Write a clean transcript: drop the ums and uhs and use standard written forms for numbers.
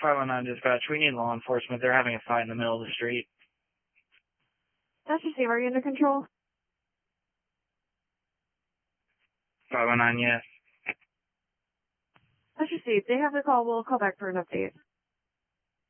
519 dispatch, we need law enforcement. They're having a fight in the middle of the street. That's the same. Are you under control? 519, yes. Let's just see. If they have the call, we'll call back for an update.